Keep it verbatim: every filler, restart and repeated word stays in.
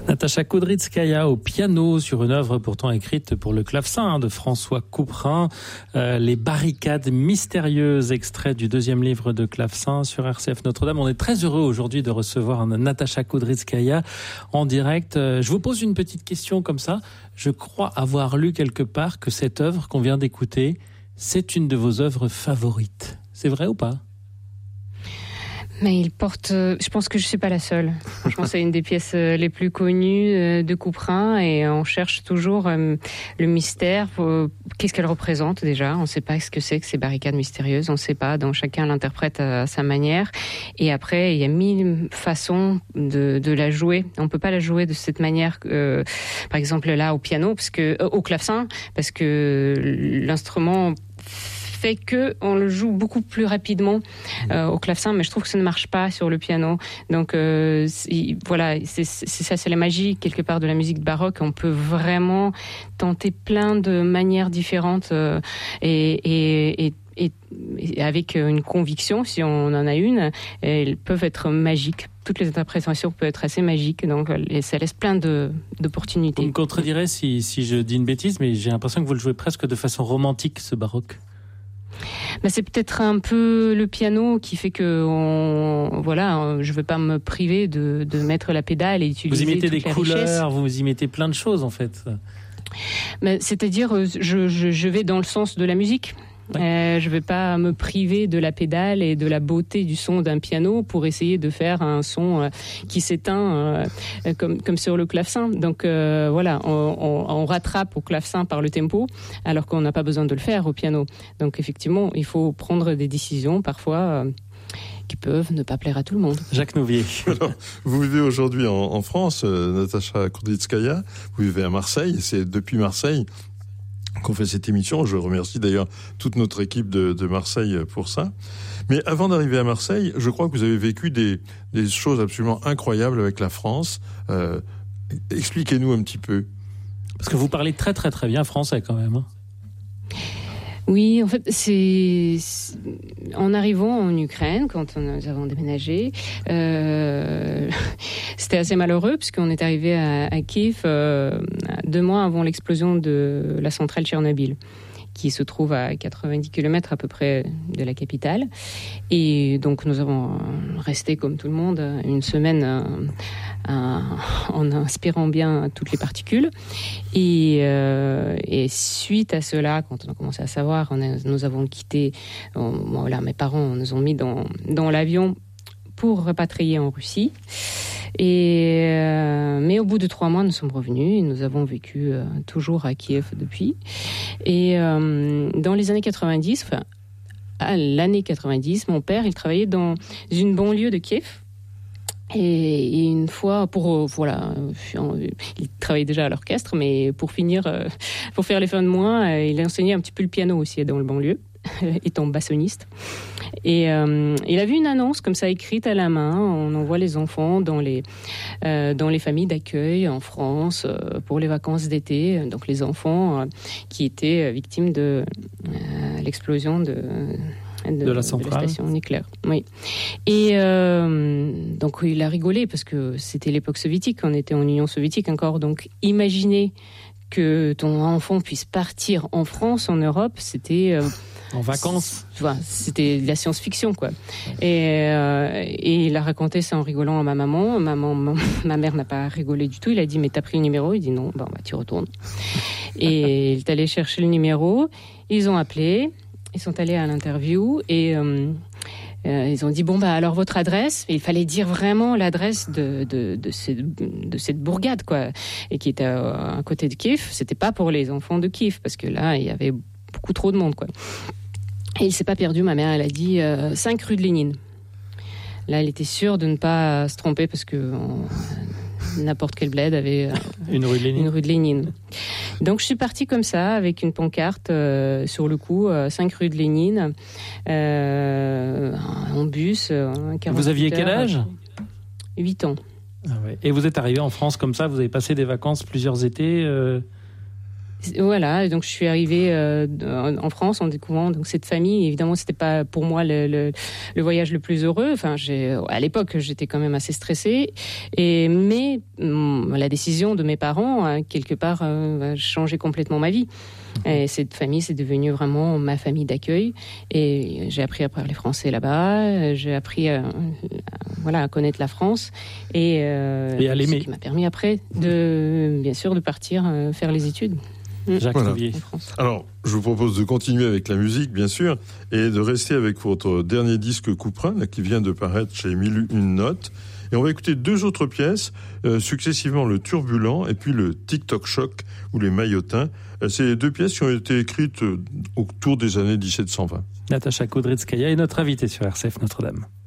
Natacha Kudrytskaya au piano sur une œuvre pourtant écrite pour le clavecin de François Couperin. Euh, les barricades mystérieuses, extrait du deuxième livre de clavecin sur R C F Notre-Dame. On est très heureux aujourd'hui de recevoir Natacha Kudrytskaya en direct. Euh, je vous pose une petite question comme ça. Je crois avoir lu quelque part que cette œuvre qu'on vient d'écouter, c'est une de vos œuvres favorites. C'est vrai ou pas ? Mais il porte. Je pense que je suis pas la seule. Franchement, c'est une des pièces les plus connues de Couperin et on cherche toujours le mystère. Qu'est-ce qu'elle représente déjà ? On ne sait pas ce que c'est que ces barricades mystérieuses. On ne sait pas. Donc chacun l'interprète à sa manière. Et après, il y a mille façons de, de la jouer. On peut pas la jouer de cette manière. Euh, par exemple là au piano, parce que euh, au clavecin, parce que l'instrument fait que on le joue beaucoup plus rapidement euh, au clavecin, mais je trouve que ça ne marche pas sur le piano. Donc euh, c'est, voilà, c'est, c'est ça, c'est la magie quelque part de la musique baroque. On peut vraiment tenter plein de manières différentes euh, et, et, et Et, et avec une conviction, si on en a une, elles peuvent être magiques. Toutes les interprétations peuvent être assez magiques, donc ça laisse plein de, d'opportunités. Vous me contredirez si, si je dis une bêtise, mais j'ai l'impression que vous le jouez presque de façon romantique, ce baroque. Ben c'est peut-être un peu le piano qui fait que on, voilà, je ne veux pas me priver de, de mettre la pédale et utiliser vous y mettez toutes des les couleurs, richesses. Vous y mettez plein de choses en fait. Ben, c'est-à-dire, je, je, je vais dans le sens de la musique. Ouais. Euh, je ne vais pas me priver de la pédale et de la beauté du son d'un piano pour essayer de faire un son euh, qui s'éteint euh, comme, comme sur le clavecin. Donc euh, voilà, on, on, on rattrape au clavecin par le tempo, alors qu'on n'a pas besoin de le faire au piano. Donc effectivement, il faut prendre des décisions parfois euh, qui peuvent ne pas plaire à tout le monde. Jacques Nouvier. Alors, vous vivez aujourd'hui en, en France, euh, Natacha Kudrytskaya. Vous vivez à Marseille, et c'est depuis Marseille qu'on fait cette émission. Je remercie d'ailleurs toute notre équipe de, de Marseille pour ça. Mais avant d'arriver à Marseille, je crois que vous avez vécu des, des choses absolument incroyables avec la France. Euh, expliquez-nous un petit peu. Parce que vous parlez très très très bien français quand même. Hein. Oui, en fait, c'est, c'est en arrivant en Ukraine, quand nous avons déménagé, euh, c'était assez malheureux puisqu'on est arrivé à, à Kiev euh, deux mois avant l'explosion de la centrale Tchernobyl, qui se trouve à quatre-vingt-dix kilomètres à peu près de la capitale. Et donc nous avons resté comme tout le monde une semaine euh, euh, en inspirant bien toutes les particules. Et, euh, et suite à cela, quand on a commencé à savoir, on a, nous avons quitté, on, voilà, mes parents nous ont mis dans, dans l'avion pour repatrier en Russie. Et euh, mais au bout de trois mois, nous sommes revenus et nous avons vécu euh, toujours à Kiev depuis. Et euh, dans les années quatre-vingt-dix, enfin à l'année quatre-vingt-dix, mon père, il travaillait dans une banlieue de Kiev. Et une fois, pour euh, voilà, il travaillait déjà à l'orchestre, mais pour finir, euh, pour faire les fins de mois, euh, il enseignait un petit peu le piano aussi dans le banlieue, étant bassoniste. Et euh, il a vu une annonce comme ça écrite à la main. On envoie les enfants dans les euh, dans les familles d'accueil en France euh, pour les vacances d'été. Donc les enfants euh, qui étaient victimes de euh, l'explosion de De, de la centrale, de la station nucléaire. Oui. Et euh, donc il a rigolé parce que c'était l'époque soviétique, on était en Union soviétique encore. Donc imaginez que ton enfant puisse partir en France, en Europe, c'était euh, en vacances. Voilà, c'était de la science-fiction, quoi. Et, euh, et il a raconté ça en rigolant à ma maman. Maman, ma, ma mère n'a pas rigolé du tout. Il a dit, mais t'as pris le numéro ? Il dit non. Bon, bah tu retournes. Et il est allé chercher le numéro. Ils ont appelé. Ils sont allés à l'interview et euh, euh, ils ont dit bon bah alors votre adresse. Et il fallait dire vraiment l'adresse de de de, ces, de cette bourgade, quoi, et qui était à, à côté de Kiev. C'était pas pour les enfants de Kiev parce que là il y avait beaucoup trop de monde, quoi. Et il s'est pas perdu. Ma mère, elle a dit euh, cinq rue de Lénine. Là, elle était sûre de ne pas se tromper parce que on, n'importe quel bled avait euh, une rue de Lénine. Une rue de Lénine. Donc je suis partie comme ça avec une pancarte euh, sur le cou, euh, cinq rue de Lénine, euh, en bus. Euh, vous aviez quel âge ? huit ans. Ah ouais. Et vous êtes arrivé en France comme ça, vous avez passé des vacances plusieurs étés euh... Voilà, donc je suis arrivée euh, en France en découvrant donc cette famille. Évidemment, c'était pas pour moi le, le, le voyage le plus heureux. Enfin, j'ai, à l'époque, j'étais quand même assez stressée. Et mais hum, la décision de mes parents, a, quelque part, euh, a changé complètement ma vie. Et cette famille, c'est devenu vraiment ma famille d'accueil. Et j'ai appris à parler français là-bas. J'ai appris à, à, voilà, à connaître la France. Et, euh, et à l'aimer. Ce qui m'a permis après, de, bien sûr, de partir euh, faire les études. Jacques voilà. Rouvier. Alors, je vous propose de continuer avec la musique, bien sûr, et de rester avec votre dernier disque Couperin, là, qui vient de paraître chez Mille Une Note. Et on va écouter deux autres pièces, euh, successivement le Turbulent et puis le TikTok Choc ou les Maillotins. Euh, c'est deux pièces qui ont été écrites euh, autour des années dix-sept cent vingt. Natacha Kudrytskaya est notre invitée sur R C F Notre-Dame.